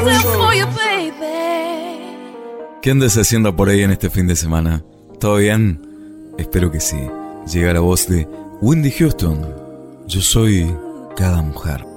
¿Qué andas haciendo por ahí en este fin de semana? ¿Todo bien? Espero que sí. Llega la voz de Whitney Houston. Yo soy cada mujer.